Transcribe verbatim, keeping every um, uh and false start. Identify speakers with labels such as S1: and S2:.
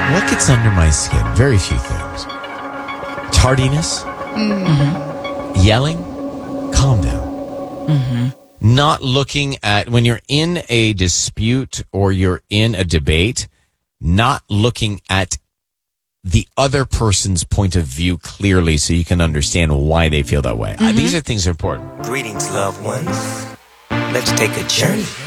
S1: What gets under my skin? Very few things. Tardiness,
S2: Mm-hmm.
S1: yelling, calm down.
S2: Mm-hmm.
S1: Not looking at, when you're in a dispute or you're in a debate, not looking at the other person's point of view clearly so you can understand why they feel that way.
S2: Mm-hmm.
S1: Uh, these are things that are important.
S3: Greetings, loved ones. Let's take a journey.